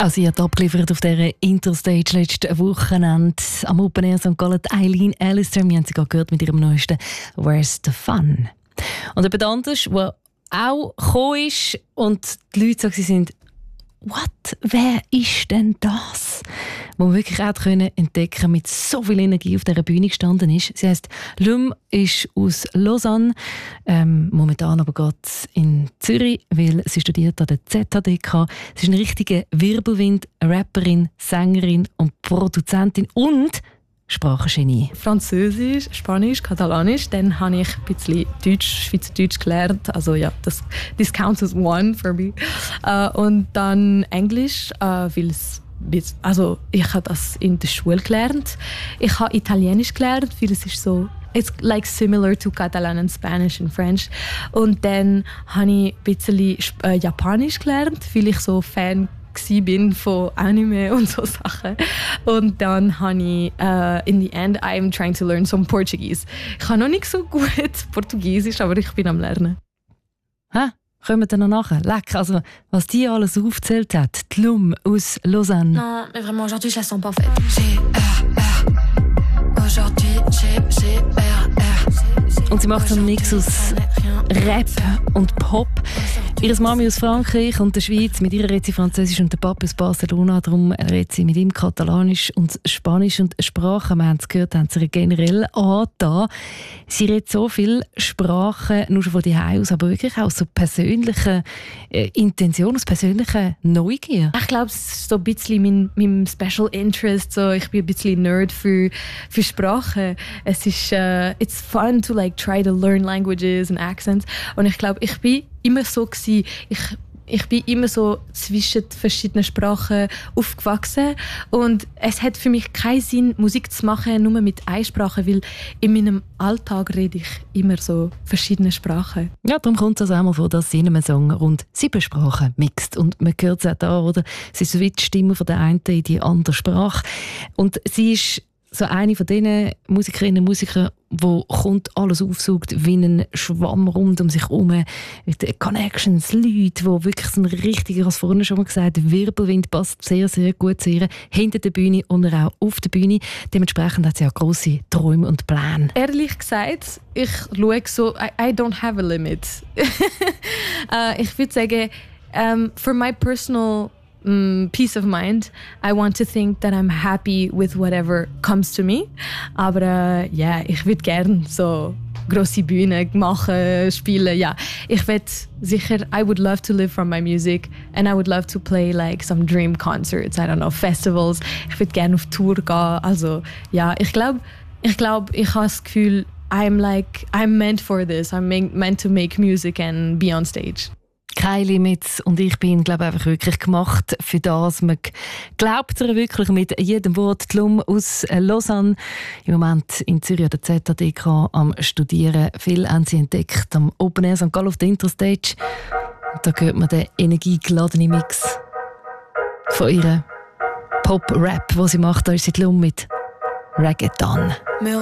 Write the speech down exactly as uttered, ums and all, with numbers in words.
Also sie hat abgeliefert auf dieser Interstage letzten Wochenende am Open Air Sankt Gallen, Eileen Allister. Wir haben sie gerade gehört mit ihrem neuesten «Where's the Fun?». Und jemand anderes, der auch gekommen ist und die Leute sagen, sie sind «What? Wer ist denn das?» Wo wir wirklich auch können entdecken, mit so viel Energie auf dieser Bühne gestanden ist. Sie heisst Lum, ist aus Lausanne, ähm, momentan aber gerade in Zürich, weil sie studiert an der Z H D K. Sie ist eine richtige Wirbelwind, Rapperin, Sängerin und Produzentin und Sprachengenie. Französisch, Spanisch, Katalanisch, dann habe ich ein bisschen Deutsch, Schweizerdeutsch gelernt. Also ja, das this counts as one for me. Uh, und dann Englisch, uh, weil es also ich habe das in der Schule gelernt. Ich habe Italienisch gelernt, weil es ist so it's like similar to Catalan and Spanish and French. Und dann habe ich ein bisschen äh, Japanisch gelernt, weil ich so Fan bin von Anime und so Sachen. Und dann habe ich uh, in the end I'm trying to learn some Portuguese. Ich kann noch nicht so gut Portugiesisch, aber ich bin am Lernen. Hä? Kommen wir dann noch nachher? Leck, also was die alles aufgezählt hat. Die Lum aus Lausanne. Non, mais vraiment, aujourd'hui, je la sens pas en fait. G R R. Aujourd'hui, G G R R. Und sie macht so einen Mix aus Rap und Pop. Ihre Mami aus Frankreich und der Schweiz, mit ihrer redet sie Französisch und der Papa aus Barcelona, darum redet sie mit ihm Katalanisch und Spanisch und Sprachen. Wir haben es gehört, haben sie generell angetan. Sie redet so viele Sprachen, nur schon von die aus, aber wirklich auch so persönliche äh, Intention, aus persönlicher Neugier. Ich glaube, es ist so ein bisschen mein, mein Special Interest. So, ich bin ein bisschen Nerd für, für Sprachen. Es ist uh, it's fun to like try to learn languages and accents. Und ich glaube, ich bin immer so gewesen. Ich, ich bin immer so zwischen verschiedenen Sprachen aufgewachsen und es hat für mich keinen Sinn, Musik zu machen nur mit einer Sprache, weil in meinem Alltag rede ich immer so verschiedene Sprachen. Ja, darum kommt es auch mal vor, dass sie in einem Song rund sieben Sprachen mixt und man hört es auch da, oder? Sie ist so wie die Stimme von der einen in die andere Sprache und sie ist so eine von diesen Musikerinnen und Musikern, die kommt, alles aufsaugt wie ein Schwamm rund um sich herum. Connections, Leute, die wirklich so ein richtiger, was vorhin schon mal gesagt, Wirbelwind passt sehr, sehr gut zu ihr. Hinter der Bühne und auch auf der Bühne. Dementsprechend hat sie auch grosse Träume und Pläne. Ehrlich gesagt, ich schaue so, I, I don't have a limit. uh, ich würde sagen, um, for my personal Mm, peace of mind, I want to think that I'm happy with whatever comes to me. Aber ja, uh, yeah, ich würde gerne so grosse Bühnen machen, spielen. Ja, ich würde sicher, I would love to live from my music and I would love to play like some dream concerts, I don't know, festivals. Ich würde gerne auf Tour gehen. Also ja, ich glaube, ich glaube, ich habe das Gefühl, I'm like, I'm meant for this. I'm meant to make music and be on stage. Keine Limits und ich bin, glaube einfach wirklich gemacht für das. Man glaubt ihr wirklich mit jedem Wort. Die Lum aus Lausanne, im Moment in Zürich an der Z H D K am Studieren. Viel haben sie entdeckt am Open Air Sankt Gallen auf der Interstage. Und da hört man den energiegeladenen Mix von ihrer Pop-Rap, den sie macht. Da ist sie die Lum mit Reggaeton.